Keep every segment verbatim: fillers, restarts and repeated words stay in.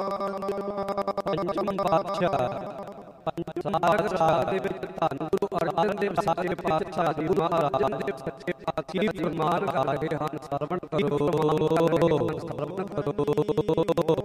ਪੰਚਮ ਪਾਤਸ਼ਾਹ ਪੰਚਸਾਰ ਰਾਗ ਦੇ ਵਿੱਚ ਧੰਨ ਗੁਰੂ ਅਰਜਨ ਦੇਵ ਸੱਚੇ ਪਾਤਸ਼ਾਹ ਜੀ ਮਹਾਰਾਜ ਦੇ ਸੱਚੇ ਪਾਤਸ਼ਾਹ ਫਰਮਾਨ ਕਰ ਰਹੇ ਹਨ। ਸਰਵਣ ਕਰੋ ਸਰਵਣ ਕਰੋ।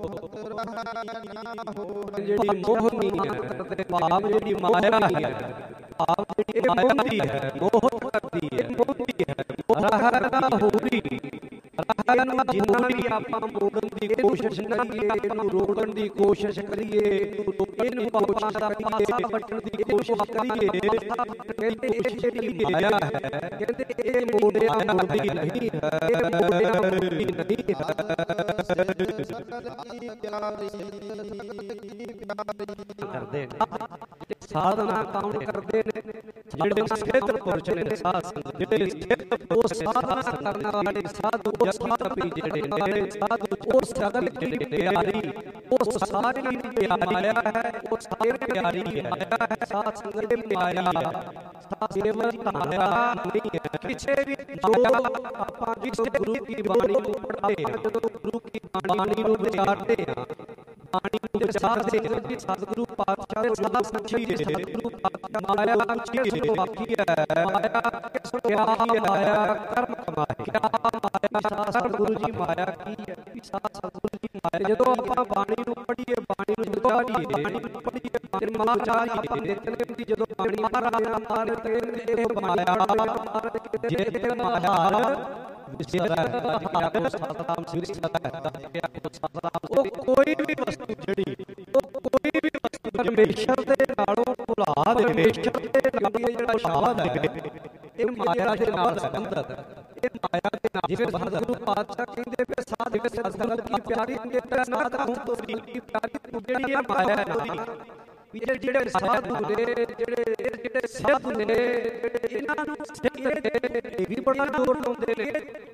ਜਿਹੜੀ ਮੋਹਨੀ ਹੈ ਭਾਵ ਜਿਹੜੀ ਮਾਇਆ ਹੈ ਭਾਵ ਜਿਹੜੀ ਮਾਇਆ ਹੈ ਮੋਹ ਕਰਦੀ ਹੈ ਮੋਹਦੀ ਹੈ ਰਹਿ ਨਾ ਹੋਰੀ ਰਹਿ ਨਾ ਜਿੰਨੀ ਆਪਾਂ ਮੋੜਨ ਦੀ ਕੋਸ਼ਿਸ਼ ਕਰੀਏ ਇਹਨੂੰ ਰੋੜਨ ਦੀ ਕੋਸ਼ਿਸ਼ ਕਰੀਏ ਇਹਨੂੰ ਪਾਪਾਂ ਦਾ ਪਾਸਾ ਵੱਟਣ ਦੀ ਕੋਸ਼ਿਸ਼ ਕਰੀਏ ਕਹਿੰਦੇ ਇਹ ਜਿਹੜੀ ਮਾਇਆ ਹੈ ਕਹਿੰਦੇ ਇਹ ਮੋੜਿਆ ਮੁੜਦੀ ਨਹੀਂ ਹੈ ਇਹ ਮੋੜਿਆ ਮੁੜਦੀ ਨਹੀਂ ਕਰਦੇ ਸਾਧਨਾ ਕੌਣ ਕਰਦੇ ਨੇ ਜਿਹੜੇ ਸਥਿਰ ਪੁਰਸ਼ ਨੇ ਸਾਧ ਸੰਗਤ ਜਿਹੜੇ ਸਥਿਰ ਉਹ ਸਾਧਨਾ ਕਰਨ ਵਾਲੇ ਸਾਧੂ ਜਪੀ ਜਿਹੜੇ ਨੇ ਸਾਧੂ ਉਸ ਜਗਤ ਜਿਹੜੇ ਪਿਆਰੀ ਉਹ ਸਾਰੀ ਪਿਆਰੀ ਹੈ ਉਹ ਸਾਰੇ ਪਿਆਰੀ ਹੈ ਸਾਧ ਸੰਗਤ ਦੇ ਮਾਇਆ ਸਾਧ ਸੇਵਨ ਧਾਰਿਆ ਨਹੀਂ ਹੈ ਪਿਛੇ ਵੀ ਜੋ ਆਪਾਂ ਜਿਸ ਗੁਰੂ ਦੀ ਬਾਣੀ ਨੂੰ ਪੜ੍ਹਦੇ ਹਾਂ ਜਦੋਂ ਗੁਰੂ ਦੀ ਬਾਣੀ ਨੂੰ ਵਿਚਾਰਦੇ ਹਾਂ ਬਾਣੀ ਨੂੰ ਵਿਚਾਰਦੇ ਹਾਂ ਸਤਿਗੁਰੂ ਪਾਤਸ਼ਾਹ ਦੇ ਸਾਧ ਸੰਗਤ ਦੇ ਸਤਿਗੁਰੂ ਪਾਤਸ਼ਾਹ ਮਾਇਆ ਕਿਸ ਨੂੰ ਆਖੀ ਹੈ ਮਾਇਆ ਕਿਸ ਨੂੰ ਆਖੀ ਹੈ ਮਾਇਆ ਕਰਮ ਕਮਾਏ ਕਿਆ ਮਾਇਆ ਸਤਿਗੁਰੂ ਜੀ ਮਾਇਆ ਕੀ ਹੈ ਸਤਿਗੁਰੂ ਜੀ ਮਾਇਆ ਜਦੋਂ ਆਪਾਂ ਬਾਣੀ ਨੂੰ ਪੜ੍ਹੀਏ ਬਾਣੀ ਨੂੰ ਜਦੋਂ ਪੜ੍ਹੀਏ ਬਾਣੀ ਨੂੰ ਪੜ੍ਹੀਏ ਨਿਰਮਲ ਚਾਹੀਏ ਨਿਤਨੇਮ ਦੀ ਜਦੋਂ ਬਾਣੀ ਮਹਾਰਾਜ ਮਾਰੇ ਤੇ ਇਹ ਮਾਇਆ ਜੇ ਤੇ ਮਾਇਆ ਉਹ ਕੋਈ ਵੀ ਵਸਤੂ ਜਿਹੜੀ ਉਹ ਕੋਈ ਵੀ ਵਸਤੂ ਪਰਮੇਸ਼ਰ ਦੇ ਨਾਲੋਂ ਭੁਲਾ ਦੇ ਪਰਮੇਸ਼ਰ ਦੇ ਨਾਲ ਜਿਹੜਾ ਸ਼ਬਦ ਹੈ ਇਹ ਮਾਇਆ ਦੇ ਨਾਲ ਸੰਬੰਧਿਤ ਹੈ ਇਹ ਮਾਇਆ ਦੇ ਨਾਲ ਜਿਵੇਂ ਸਤਿਗੁਰੂ ਪਾਤਸ਼ਾਹ ਕਹਿੰਦੇ ਪਏ ਸਾਧ ਸੰਗਤ ਕੀ ਪਿਆਰੀ ਤੇ ਨਾਦ ਹੁਣ ਤੋਂ ਦੀ ਪਿਆਰੀ ਤੂੰ ਜਿਹੜੀ ਹੈ ਮਾਇਆ ਹੈ ਇਹ ਜਿਹੜੇ ਸਾਧੂ ਨੇ ਜਿਹੜੇ ਜਿਹੜੇ ਸਾਧੂ ਨੇ ਇਹਨਾਂ ਨੂੰ ਇਹ ਵੀ ਬੜਾ ਜ਼ੋਰ ਲਾਉਂਦੇ ਨੇ